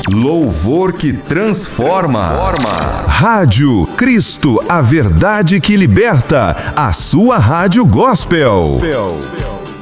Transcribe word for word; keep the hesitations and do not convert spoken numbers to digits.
Louvor que transforma. transforma. Rádio Cristo, a verdade que liberta. A sua rádio gospel. gospel.